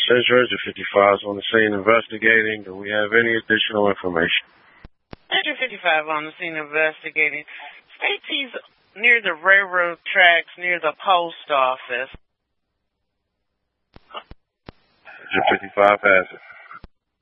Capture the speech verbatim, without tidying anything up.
Central Engine fifty-five is on the scene investigating. Do we have any additional information? Engine fifty-five on the scene investigating. States he's near the railroad tracks, near the post office. Engine fifty-five has it.